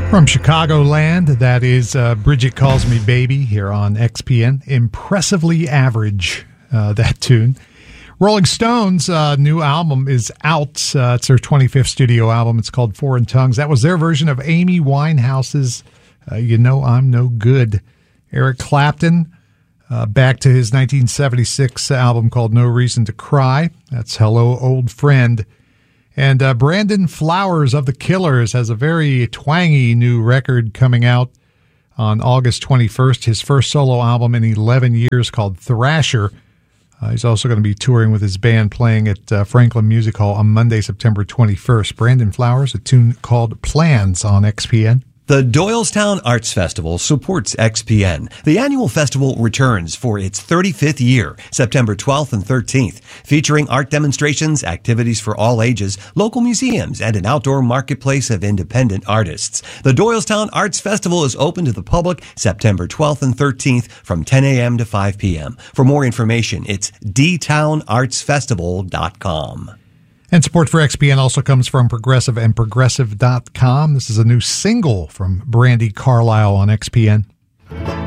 From Chicagoland, that is Bridget Calls Me Baby here on XPN. Impressively average, that tune. Rolling Stones' new album is out. It's their 25th studio album. It's called Foreign Tongues. That was their version of Amy Winehouse's You Know I'm No Good. Eric Clapton, back to his 1976 album called No Reason to Cry. That's Hello, Old Friend. And Brandon Flowers of The Killers has a very twangy new record coming out on August 21st, his first solo album in 11 years called Thrasher. He's also going to be touring with his band playing at Franklin Music Hall on Monday, September 21st. Brandon Flowers, a tune called Plans on XPN. The Doylestown Arts Festival supports XPN. The annual festival returns for its 35th year, September 12th and 13th, featuring art demonstrations, activities for all ages, local museums, and an outdoor marketplace of independent artists. The Doylestown Arts Festival is open to the public September 12th and 13th from 10 a.m. to 5 p.m. For more information, it's dtownartsfestival.com. And support for XPN also comes from Progressive and Progressive.com. This is a new single from Brandi Carlile on XPN.